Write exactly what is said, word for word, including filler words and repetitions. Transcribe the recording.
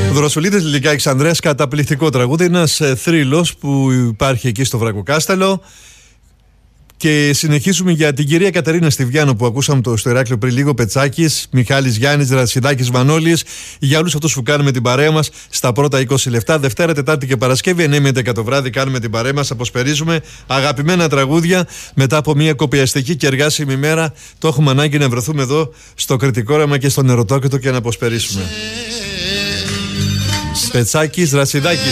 Δροσουλίτες Λιλικάκης Ανδρέας, καταπληκτικό τραγούδι. Ένας ε, θρύλος που υπάρχει εκεί στο Βρακοκάστελο. Και συνεχίζουμε για την κυρία Κατερίνα Στιβιάνο που ακούσαμε το στο Ηράκλειο πριν λίγο. Πετσάκης, Μιχάλης Γιάννης, Ρασιδάκης Μανώλης. Για όλους αυτούς που κάνουμε την παρέα μας στα πρώτα είκοσι λεπτά. Δευτέρα, Τετάρτη και Παρασκευή, εννιά με έντεκα το βράδυ, κάνουμε την παρέα μας. Αποσπερίζουμε αγαπημένα τραγούδια μετά από μια κοπιαστική και εργάσιμη μέρα. Το έχουμε ανάγκη να βρεθούμε εδώ στο Κρητικό Όραμα και στον Ερωτόκητο και να αποσπερίσουμε. Πετσάκης, Ρασιδάκης.